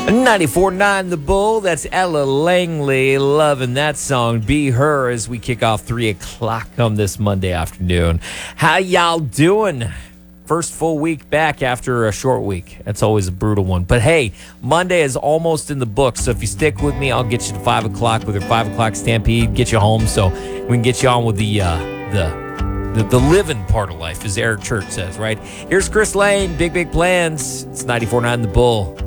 94.9 The Bull. That's Ella Langley. Loving that song. Be Her as we kick off 3 o'clock on this Monday afternoon. How y'all doing? First full week back after a short week. That's always a brutal one. But hey, Monday is almost in the books. So if you stick with me, I'll get you to 5 o'clock with our 5 o'clock stampede. Get you home so we can get you on with the living part of life, as Eric Church says, right? Here's Chris Lane, Big Plans. It's 94.9 The Bull.